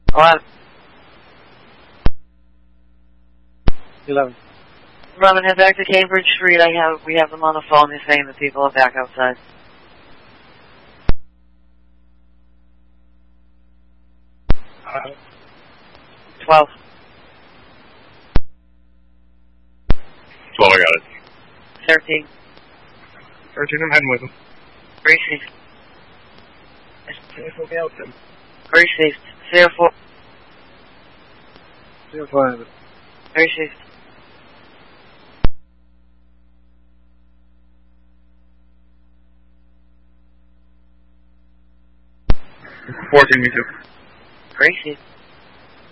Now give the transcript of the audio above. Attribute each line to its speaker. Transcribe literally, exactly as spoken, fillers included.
Speaker 1: Eleven.
Speaker 2: Eleven.
Speaker 1: Eleven, head back to Cambridge Street. I have, we have them on the phone. They're saying the people are back outside.
Speaker 2: Uh,
Speaker 1: Twelve.
Speaker 3: Twelve, I got it.
Speaker 1: Thirteen.
Speaker 2: thirteen, I'm heading with them.
Speaker 1: Gracie.
Speaker 2: Anything else then?
Speaker 1: Gracie. Zero four.
Speaker 2: Zero five.
Speaker 1: Gracie.
Speaker 2: fourteen, me too.
Speaker 1: Gracie.